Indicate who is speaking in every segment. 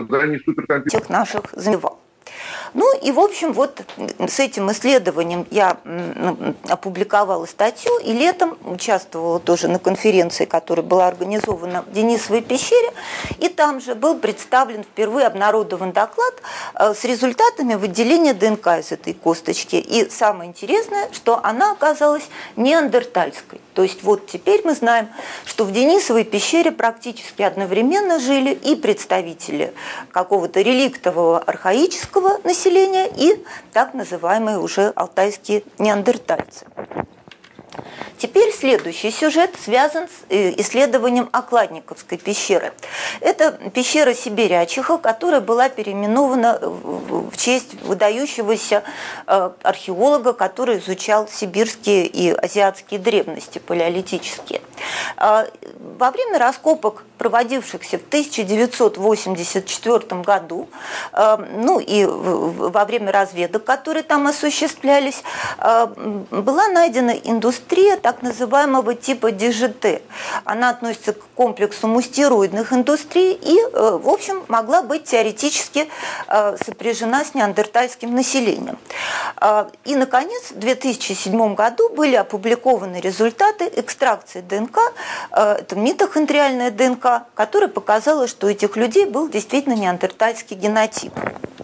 Speaker 1: создании суперкомпьютера.
Speaker 2: Тех наших замевал. Ну и, в общем, вот с этим исследованием я опубликовала статью, и летом участвовала тоже на конференции, которая была организована в Денисовой пещере, и там же был представлен впервые обнародован доклад с результатами выделения ДНК из этой косточки. И самое интересное, что она оказалась неандертальской. То есть вот теперь мы знаем, что в Денисовой пещере практически одновременно жили и представители какого-то реликтового архаического населения и так называемые уже алтайские неандертальцы. Теперь следующий сюжет связан с исследованием Окладниковской пещеры. Это пещера Сибирячиха, которая была переименована в честь выдающегося археолога, который изучал сибирские и азиатские древности, палеолитические. Во время раскопок, проводившихся в 1984 году, ну и во время разведок, которые там осуществлялись, была найдена индустрия так называемого типа ДЖТ. Она относится к комплексу мустероидных индустрий и, в общем, могла быть теоретически сопряжена с неандертальским населением. И, наконец, в 2007 году были опубликованы результаты экстракции ДНК, это митохондриальная ДНК, которая показала, что у этих людей был действительно неандертальский генотип.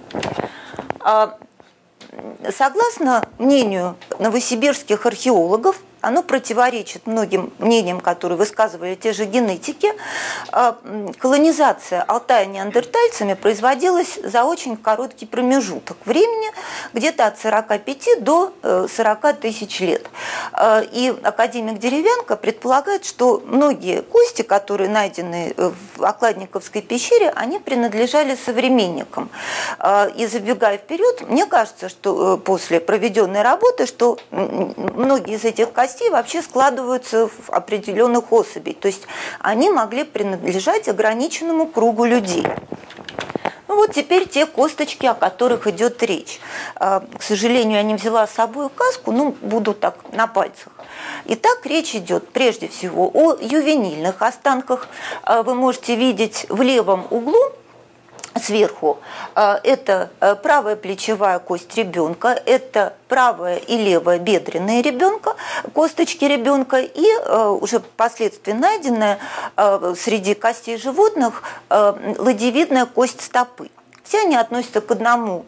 Speaker 2: Согласно мнению новосибирских археологов, оно противоречит многим мнениям, которые высказывали те же генетики. Колонизация Алтая неандертальцами производилась за очень короткий промежуток времени, где-то от 45 до 40 тысяч лет. И академик Деревянко предполагает, что многие кости, которые найдены в Окладниковской пещере, они принадлежали современникам. И забегая вперед, мне кажется, что после проведенной работы, что многие из этих костей вообще складываются в определенных особей. То есть они могли принадлежать ограниченному кругу людей. Ну вот теперь те косточки, о которых идет речь. К сожалению, я не взяла с собой каску, но буду так на пальцах. Итак, речь идет прежде всего о ювенильных останках. Вы можете видеть в левом углу сверху это правая плечевая кость ребенка, это правая и левая бедренная ребенка, косточки ребенка и уже впоследствии найденная среди костей животных ладьевидная кость стопы. Все они относятся к одному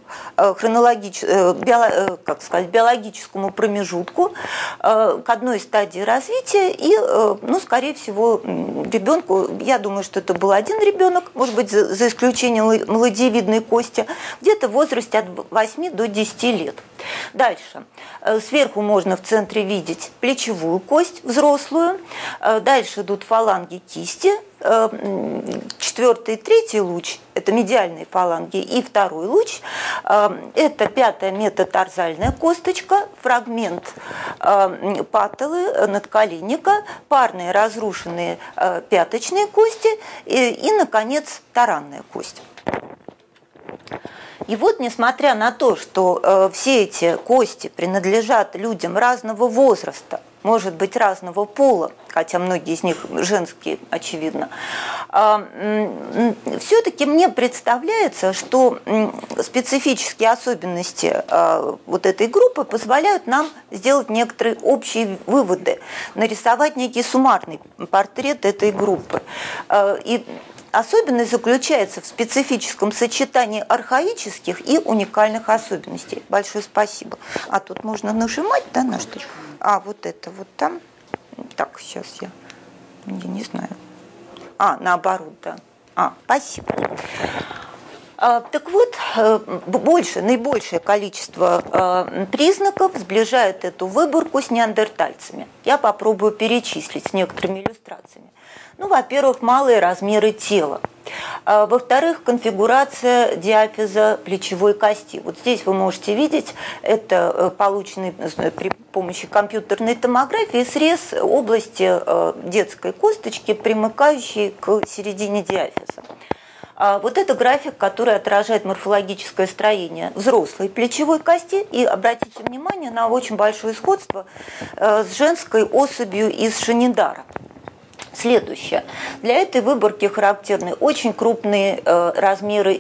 Speaker 2: биологическому промежутку, к одной стадии развития, и, ну, скорее всего, ребенку, я думаю, что это был один ребенок, может быть, за исключением ладьевидной кости, где-то в возрасте от 8 до 10 лет. Дальше. Сверху можно в центре видеть плечевую кость взрослую, дальше идут фаланги кисти, 4-й и 3-й луч – это медиальные фаланги, и 2-й луч – это 5-я метатарзальная косточка, фрагмент паттелы, надколенника, парные разрушенные пяточные кости и, наконец, таранная кость. И вот, несмотря на то, что все эти кости принадлежат людям разного возраста, может быть, разного пола, хотя многие из них женские, очевидно, все-таки мне представляется, что специфические особенности вот этой группы позволяют нам сделать некоторые общие выводы, нарисовать некий суммарный портрет этой группы. И особенность заключается в специфическом сочетании архаических и уникальных особенностей. Большое спасибо. А тут можно нажимать, да, на что? А, вот это вот там. Так, сейчас я не знаю. Наоборот, да. Спасибо. Так вот, наибольшее количество признаков сближает эту выборку с неандертальцами. Я попробую перечислить с некоторыми иллюстрациями. Ну, во-первых, малые размеры тела. Во-вторых, конфигурация диафиза плечевой кости. Вот здесь вы можете видеть, это полученный при помощи компьютерной томографии срез области детской косточки, примыкающей к середине диафиза. Вот это график, который отражает морфологическое строение взрослой плечевой кости. И обратите внимание на очень большое сходство с женской особью из Шанидара. Следующее. Для этой выборки характерны очень крупные размеры